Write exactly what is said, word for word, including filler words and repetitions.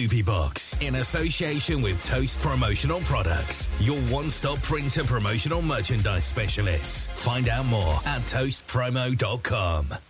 Movie Box in association with Toast Promotional Products, your one-stop print and promotional merchandise specialists. Find out more at toast promo dot com.